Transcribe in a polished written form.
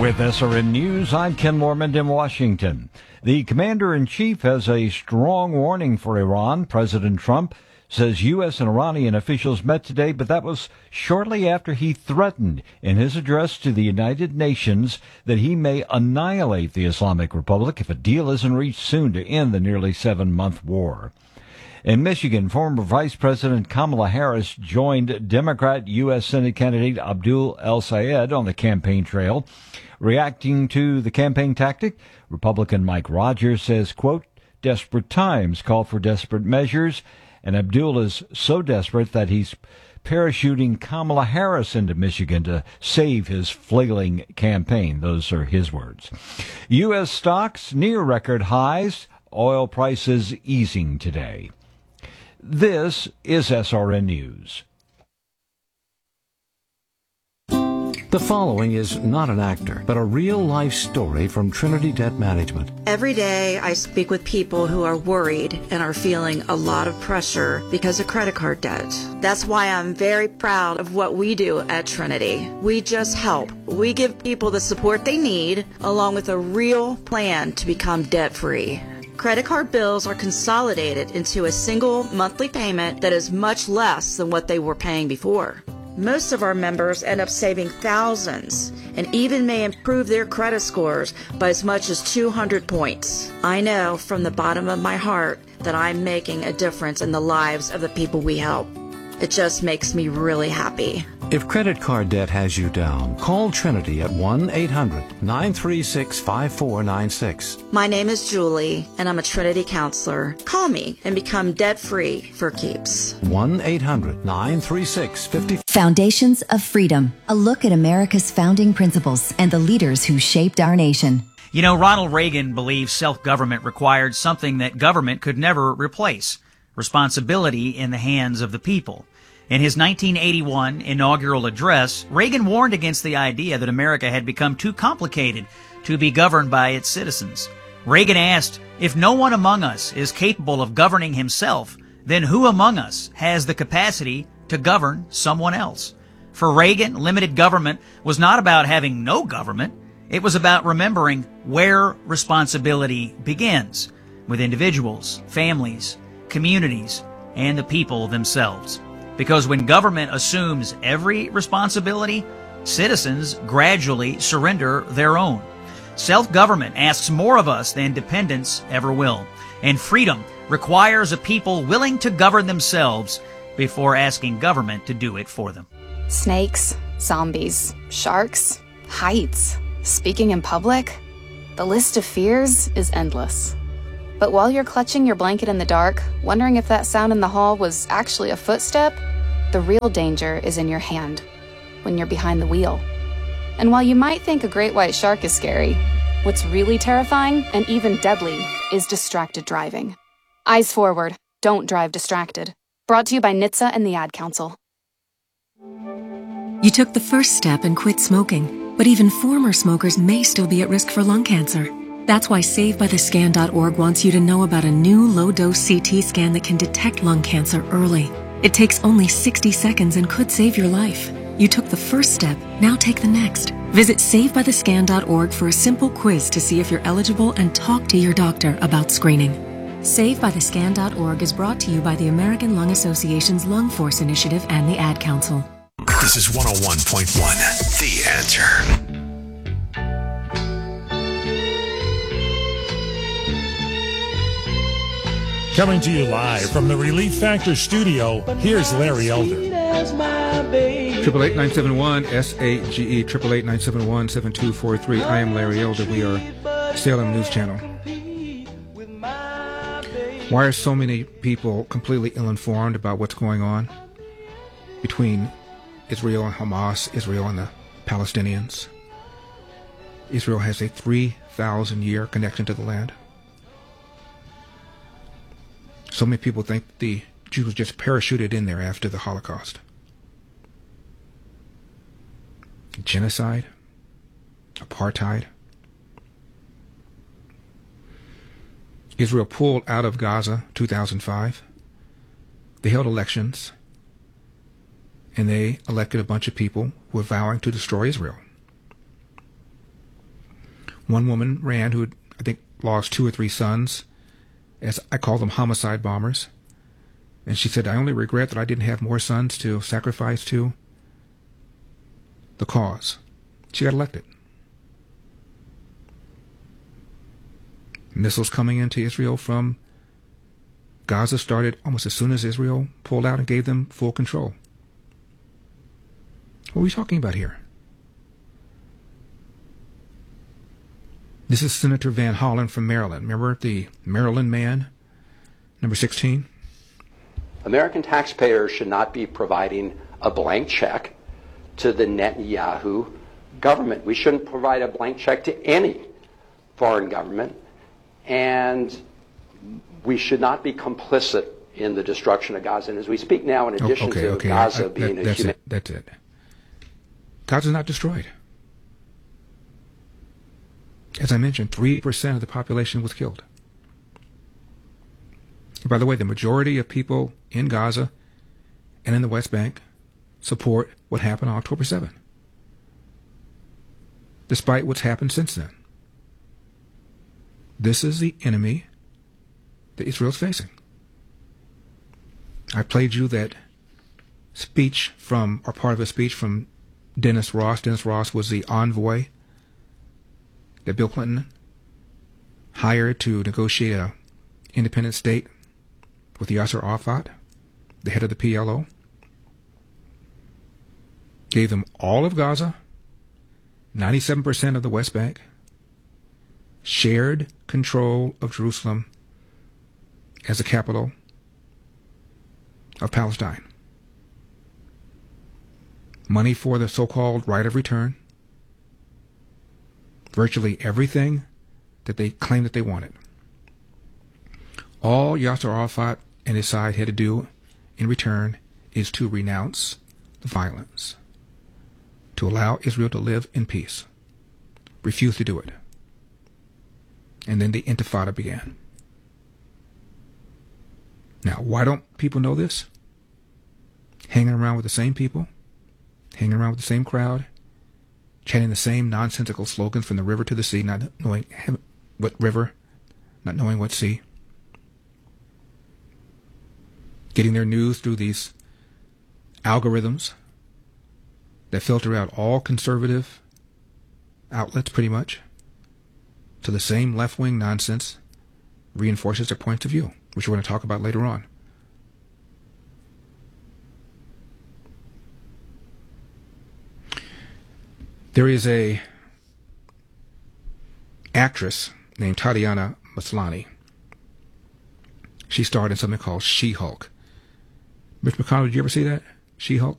With SRN News, I'm Ken Mormon in Washington. The commander-in-chief has a strong warning for Iran. President Trump says U.S. and Iranian officials met today, but that was shortly after he threatened in his address to the United Nations that he may annihilate the Islamic Republic if a deal isn't reached soon to end the nearly 7-month war. In Michigan, former Vice President Kamala Harris joined Democrat U.S. Senate candidate Abdul El-Sayed on the campaign trail. Reacting to the campaign tactic, Republican Mike Rogers says, quote, desperate times call for desperate measures, and Abdul is so desperate that he's parachuting Kamala Harris into Michigan to save his flailing campaign. Those are his words. U.S. stocks near record highs, oil prices easing today. This is SRN News. The following is not an actor, but a real-life story from Trinity Debt Management. Every day I speak with people who are worried and are feeling a lot of pressure because of credit card debt. That's why I'm very proud of what we do at Trinity. We just help. We give people the support they need, along with a real plan to become debt-free. Credit card bills are consolidated into a single monthly payment that is much less than what they were paying before. Most of our members end up saving thousands and even may improve their credit scores by as much as 200 points. I know from the bottom of my heart that I'm making a difference in the lives of the people we help. It just makes me really happy. If credit card debt has you down, call Trinity at 1-800-936-5496. My name is Julie, and I'm a Trinity counselor. Call me and become debt-free for keeps. 1-800-936-5496. Foundations of Freedom, a look at America's founding principles and the leaders who shaped our nation. You know, Ronald Reagan believed self-government required something that government could never replace: responsibility in the hands of the people. In his 1981 inaugural address, Reagan warned against the idea that America had become too complicated to be governed by its citizens. Reagan asked, if no one among us is capable of governing himself, then who among us has the capacity to govern someone else? For Reagan, limited government was not about having no government. It was about remembering where responsibility begins, with individuals, families, communities, and the people themselves. Because when government assumes every responsibility, citizens gradually surrender their own. Self-government asks more of us than dependence ever will. And freedom requires a people willing to govern themselves before asking government to do it for them. Snakes, zombies, sharks, heights, speaking in public. The list of fears is endless. But while you're clutching your blanket in the dark, wondering if that sound in the hall was actually a footstep, the real danger is in your hand, when you're behind the wheel. And while you might think a great white shark is scary, what's really terrifying and even deadly is distracted driving. Eyes forward, don't drive distracted. Brought to you by NHTSA and the Ad Council. You took the first step and quit smoking, but even former smokers may still be at risk for lung cancer. That's why SaveByTheScan.org wants you to know about a new low-dose CT scan that can detect lung cancer early. It takes only 60 seconds and could save your life. You took the first step, now take the next. Visit SaveByTheScan.org for a simple quiz to see if you're eligible and talk to your doctor about screening. SaveByTheScan.org is brought to you by the American Lung Association's Lung Force Initiative and the Ad Council. This is 101.1, The Answer. Coming to you live from the Relief Factor studio, here's Larry Elder. 888-971-SAGE, 888-971-7243. I am Larry Elder. We are Salem News Channel. Why are so many people completely ill-informed about what's going on between Israel and Hamas, Israel and the Palestinians? Israel has a 3,000-year connection to the land. So many people think the Jews just parachuted in there after the Holocaust. Genocide, apartheid. Israel pulled out of Gaza 2005. They held elections, and they elected a bunch of people who were vowing to destroy Israel. One woman ran who had, I think, lost 2 or 3 sons, as I call them homicide bombers. And she said, I only regret that I didn't have more sons to sacrifice to the cause. She got elected. Missiles coming into Israel from Gaza started almost as soon as Israel pulled out and gave them full control. What are we talking about here? This is Senator Van Hollen from Maryland. Remember the Maryland man, number 16? American taxpayers should not be providing a blank check to the Netanyahu government. We shouldn't provide a blank check to any foreign government, and we should not be complicit in the destruction of Gaza. And as we speak now, in addition to Gaza being a human... That's it. Gaza's not destroyed. As I mentioned, 3% of the population was killed. And by the way, the majority of people in Gaza and in the West Bank support what happened on October 7th, despite what's happened since then. This is the enemy that Israel's facing. I played you that speech from, or part of a speech from Dennis Ross. Dennis Ross was the envoy that Bill Clinton hired to negotiate an independent state with Yasser Arafat, the head of the PLO. Gave them all of Gaza, 97% of the West Bank, shared control of Jerusalem as the capital of Palestine. Money for the so-called right of return. Virtually everything that they claimed that they wanted. All Yasser Arafat and his side had to do in return is to renounce the violence, to allow Israel to live in peace. Refused to do it. And then the Intifada began. Now, why don't people know this? Hanging around with the same people, hanging around with the same crowd, chanting the same nonsensical slogans from the river to the sea, not knowing what river, not knowing what sea. Getting their news through these algorithms that filter out all conservative outlets pretty much. So the same left-wing nonsense reinforces their points of view, which we're going to talk about later on. There is a actress named Tatiana Maslany. She starred in something called She-Hulk. Mitch McConnell, did you ever see that? She-Hulk?